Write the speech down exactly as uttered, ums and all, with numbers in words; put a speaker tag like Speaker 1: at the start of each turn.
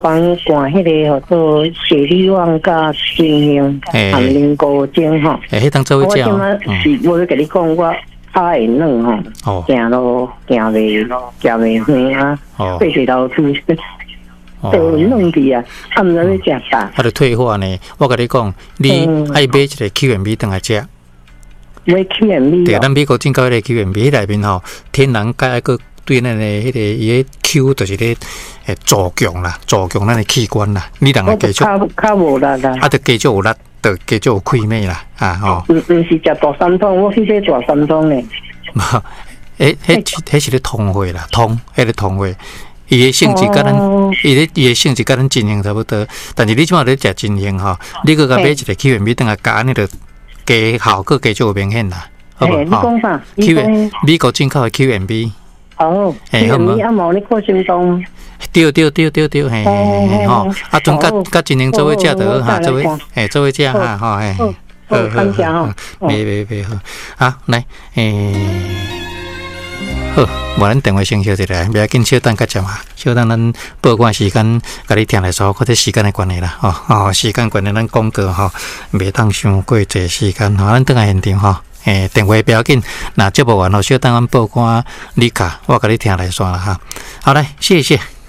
Speaker 1: 帮管迄个叫做血力旺加金香含灵果精吼。
Speaker 2: 诶，迄当做位食哦。
Speaker 1: 我今仔是我要甲你讲，我脚会软吼，行路行袂行袂远啊，爬水道出都软去啊，啊，毋知要食啥。
Speaker 2: 啊，就退化呢。我甲你讲，你爱买一个 Q M B 当来食。
Speaker 1: 买 Q M B。对，
Speaker 2: 咱美国进口迄个 Q M B 迄内面吼，天然钙个对咱的迄个伊个 Q 就是咧诶助强啦，助强咱的器官啦。你人个加
Speaker 1: 较较无力啦。啊，
Speaker 2: 就加少有力，就加少有气味啦，啊吼。
Speaker 1: 毋毋是食大三通，我去食大三通咧。
Speaker 2: 诶，迄迄是咧通血啦，通，迄个通血。伊的性质甲咱，伊的伊的性质甲咱真型差不多，但是你即马咧食真型吼，你搁甲买一个 Q M B 等下加，你就加效果加少明显啦，好无？
Speaker 1: 你讲啥？
Speaker 2: Q M B 美国进口的 Q M B。
Speaker 1: 哦 ，Q M B 啊，无你看心动。
Speaker 2: 对对对对对，嘿嘿嘿吼，啊，种甲甲真型做伙食着哈，做伙诶做伙食哈，吼嘿，
Speaker 1: 好好好，
Speaker 2: 袂袂袂好，啊来诶。好，无咱电话先休一下，不要紧，稍等较接嘛，稍等咱报关时间，甲你听来说，或者时间的关系啦，吼、哦，哦，时间关系咱广告吼，袂当伤过济时间，吼，咱等下现场吼，诶，电话不要紧，那接不完吼，稍等咱报关你卡，我甲你听来说啦哈，好来，谢谢。